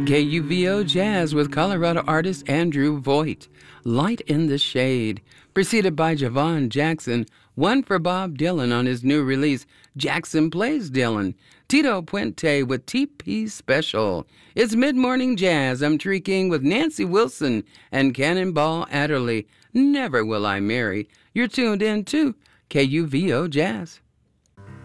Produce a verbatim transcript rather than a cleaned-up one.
K U V O Jazz with Colorado artist Andrew Voigt, Light in the Shade, preceded by Javon Jackson, one for Bob Dylan on his new release, Jackson Plays Dylan. Tito Puente with T P Special. It's Mid-Morning Jazz. I'm Tree King with Nancy Wilson and Cannonball Adderley. Never Will I Marry. You're tuned in to K U V O Jazz.